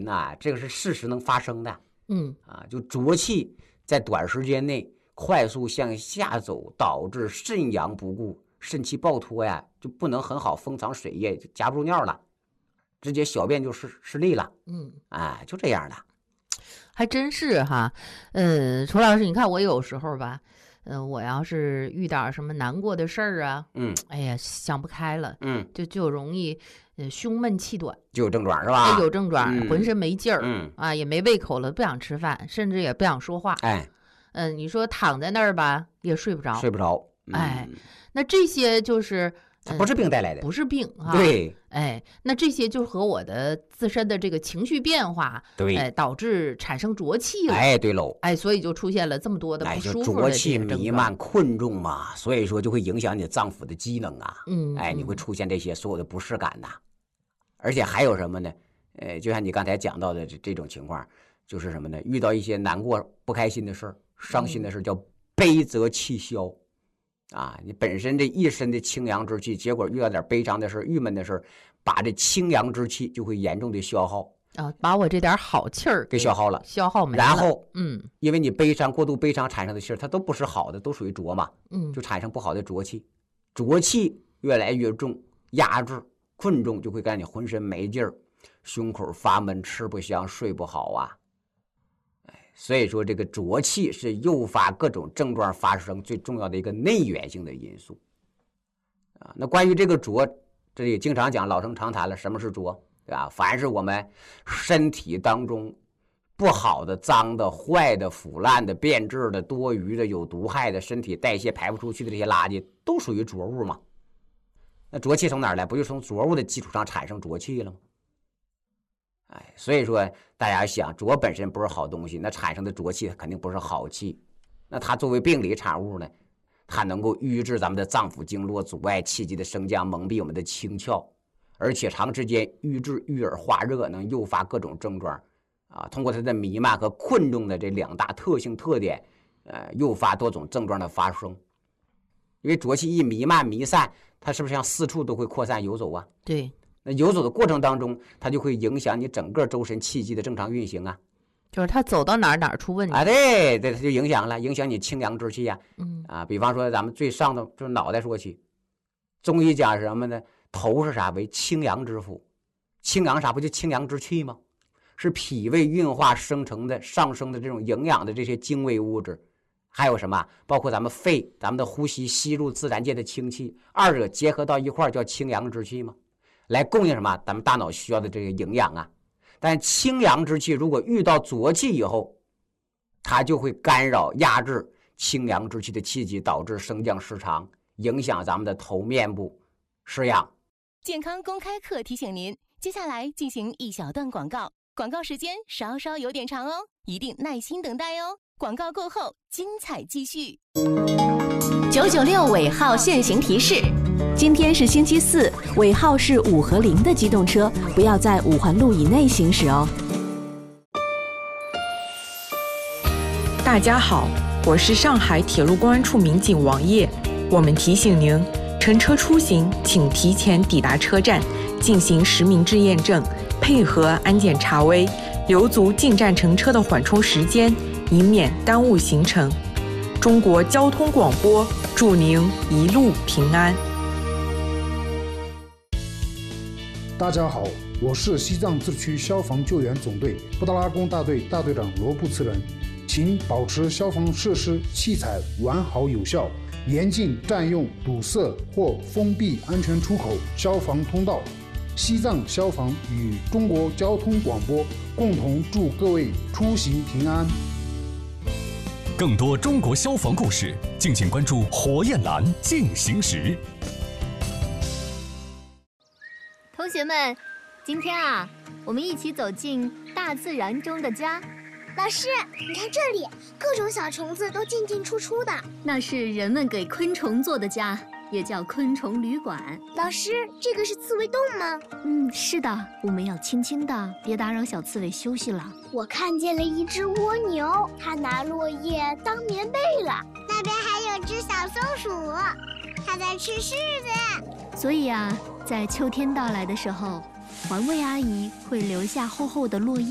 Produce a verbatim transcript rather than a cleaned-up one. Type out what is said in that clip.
人呐、啊，这个是事实能发生的。 嗯啊，就浊气在短时间内快速向下走，导致肾阳不顾，肾气暴脱呀，就不能很好封藏水液，就夹不住尿了，直接小便就失失利了。 嗯， 哎，就这样的。 还真是哈。嗯，楚老师，你看我有时候吧，嗯、呃，我要是遇点什么难过的事儿啊， 嗯， 哎呀，想不开了， 嗯， 就就容易，呃，胸闷气短， 就有症状是吧？ 哎、有症状， 嗯、 浑身没劲儿， 嗯啊，也没胃口了，不想吃饭，甚至也不想说话。 哎， 嗯、呃，你说躺在那儿吧，也睡不着， 睡不着。嗯、 哎，那这些就是。 它不是病带来的， 不是病啊。 对， 哎，那这些就和我的自身的这个情绪变化， 对， 哎，导致产生浊气了。 哎，对喽， 哎，所以就出现了这么多的不舒服的这些症状。浊气弥漫、困重嘛，所以说就会影响你脏腑的机能啊。 嗯， 哎，你会出现这些所有的不适感呐。而且还有什么呢？呃，就像你刚才讲到的这这种情况，就是什么呢？遇到一些难过、不开心的事儿、伤心的事儿，叫悲则气消。啊，你本身这一身的清阳之气，结果遇到点悲伤的事、郁闷的事，把这清阳之气就会严重的消耗啊，把我这点好气儿给消耗了， 消耗没了。 然后， 嗯， 因为你悲伤、过度悲伤产生的气儿，它都不是好的，都属于浊嘛， 嗯， 就产生不好的浊气，浊气越来越重，压制、困重，就会让你浑身没劲儿，胸口发闷，吃不香，睡不好啊。所以说，这个浊气是诱发各种症状发生最重要的一个内源性的因素啊。那关于这个浊，这里经常讲，老生常谈了，什么是浊，对吧？凡是我们身体当中不好的、脏的、坏的、腐烂的、变质的、多余的、有毒害的、身体代谢排不出去的这些垃圾，都属于浊物嘛。那浊气从哪儿来？不就从浊物的基础上产生浊气了吗？哎，所以说大家想，浊本身不是好东西，那产生的浊气肯定不是好气。那它作为病理产物呢，它能够瘀滞咱们的脏腑经络，阻碍气机的升降，蒙蔽我们的清窍，而且长时间瘀滞、郁而化热，能诱发各种症状啊。通过它的弥漫和困重的这两大特性特点，呃，诱发多种症状的发生。因为浊气一弥漫弥散，它是不是像四处都会扩散游走啊？ 对。 那游走的过程当中，它就会影响你整个周身气机的正常运行啊。 就是它走到哪儿哪儿出问题啊，对对，它就影响了，影响你清阳之气呀、啊。 嗯啊，比方说咱们最上头就是脑袋说起，中医讲什么呢？头是啥？为清阳之府，清阳啥？不就清阳之气吗？是脾胃运化生成的上升的这种营养的这些精微物质，还有什么？包括咱们肺，咱们的呼吸吸入自然界的清气，二者结合到一块儿叫清阳之气吗？来供应什么？咱们大脑需要的这个营养啊。但清阳之气如果遇到浊气以后，它就会干扰压制清阳之气的气机，导致升降失常，影响咱们的头面部失养。 健康公开课提醒您，接下来进行一小段广告，广告时间稍稍有点长哦，一定耐心等待哦。广告过后，精彩继续。 九九六尾号限行提示：今天是星期四，尾号是五和零的机动车不要在五环路以内行驶哦。 大家好，我是上海铁路公安处民警王烨。我们提醒您，乘车出行请提前抵达车站，进行实名制验证，配合安检查微，留足进站乘车的缓冲时间，以免耽误行程。中国交通广播祝您一路平安。 大家好，我是西藏自治区消防救援总队布达拉宫大队大队长罗布次仁，请保持消防设施器材完好有效，严禁占用、堵塞或封闭安全出口、消防通道。西藏消防与中国交通广播共同祝各位出行平安。 更多中国消防故事，敬请关注火焰蓝进行时。 同学们，今天啊，我们一起走进大自然中的家。 老师，你看这里，各种小虫子都进进出出的。 那是人们给昆虫做的家，也叫昆虫旅馆。 老师，这个是刺猬洞吗？ 嗯，是的，我们要轻轻的，别打扰小刺猬休息了。 我看见了一只蜗牛，它拿落叶当棉被了。 那边还有只小松鼠，它在吃柿子。 所以啊，在秋天到来的时候，环卫阿姨会留下厚厚的落叶。